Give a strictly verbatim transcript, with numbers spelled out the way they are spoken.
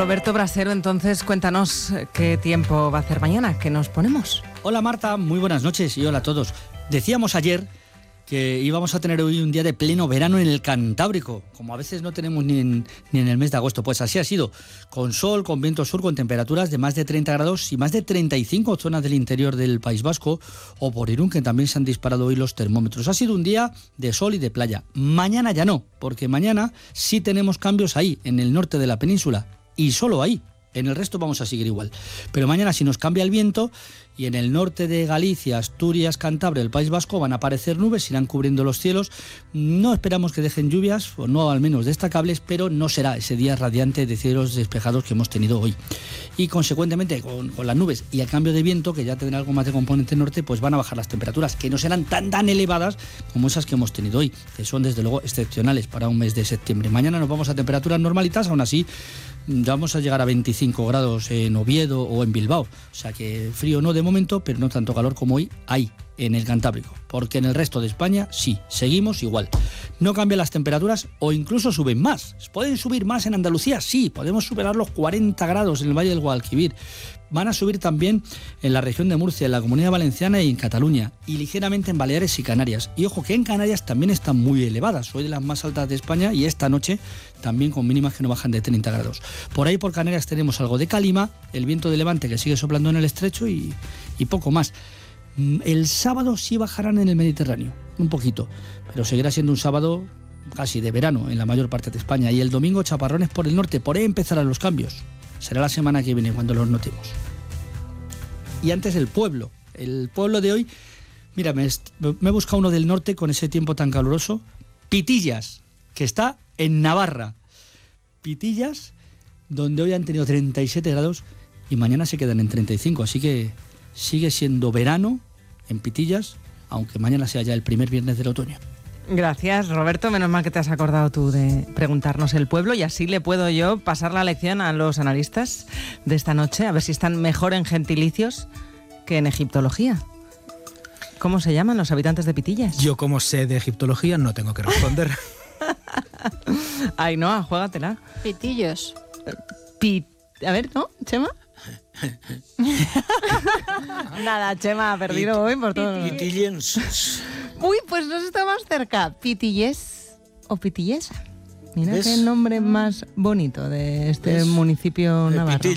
Roberto Brasero, entonces cuéntanos qué tiempo va a hacer mañana, ¿qué nos ponemos? Hola Marta, muy buenas noches y hola a todos. Decíamos ayer que íbamos a tener hoy un día de pleno verano en el Cantábrico, como a veces no tenemos ni en, ni en el mes de agosto. Pues así ha sido, con sol, con viento sur, con temperaturas de más de treinta grados y más de treinta y cinco zonas del interior del País Vasco o por Irún, que también se han disparado hoy los termómetros. Ha sido un día de sol y de playa. Mañana ya no, porque mañana sí tenemos cambios ahí, en el norte de la península, y solo ahí. En el resto vamos a seguir igual. Pero mañana si nos cambia el viento y en el norte de Galicia, Asturias, Cantabria, el País Vasco van a aparecer nubes, irán cubriendo los cielos. No esperamos que dejen lluvias, o no al menos destacables, pero no será ese día radiante de cielos despejados que hemos tenido hoy. Y consecuentemente con, con las nubes y el cambio de viento, que ya tendrá algo más de componente norte, pues van a bajar las temperaturas, que no serán tan tan elevadas como esas que hemos tenido hoy, que son desde luego excepcionales para un mes de septiembre. Mañana nos vamos a temperaturas normalitas, aún así vamos a llegar a veinticinco grados en Oviedo o en Bilbao, o sea que frío no de momento, pero no tanto calor como hoy hay en el Cantábrico, porque en el resto de España sí, seguimos igual. No cambian las temperaturas o incluso suben más. ¿Pueden subir más en Andalucía? Sí, podemos superar los cuarenta grados en el Valle del Guadalquivir. Van a subir también en la región de Murcia, en la Comunidad Valenciana y en Cataluña, y ligeramente en Baleares y Canarias. Y ojo que en Canarias también están muy elevadas, hoy de las más altas de España, y esta noche también con mínimas que no bajan de treinta grados. Por ahí por Canarias tenemos algo de calima, el viento de levante que sigue soplando en el estrecho y, y poco más. El sábado sí bajarán en el Mediterráneo, un poquito, pero seguirá siendo un sábado casi de verano en la mayor parte de España, y el domingo chaparrones por el norte. Por ahí empezarán los cambios. Será la semana que viene cuando los notemos. Y antes el pueblo. El pueblo de hoy, mira, me, me he buscado uno del norte con ese tiempo tan caluroso. Pitillas, que está en Navarra. Pitillas, donde hoy han tenido treinta y siete grados y mañana se quedan en treinta y cinco. Así que sigue siendo verano en Pitillas, aunque mañana sea ya el primer viernes del otoño. Gracias, Roberto. Menos mal que te has acordado tú de preguntarnos el pueblo, y así le puedo yo pasar la lección a los analistas de esta noche, a ver si están mejor en gentilicios que en egiptología. ¿Cómo se llaman los habitantes de Pitillas? Yo, como sé de egiptología, no tengo que responder. Ainhoa, juégatela. Pitillos. Pi... A ver, ¿no, Chema? Nada, Chema ha perdido hoy por todo. Pitillenses. Uy, pues nos está más cerca. Pitillés o Pitillesa. Mira ¿Ves? qué nombre más bonito de este ¿Ves? municipio Eh, navarro.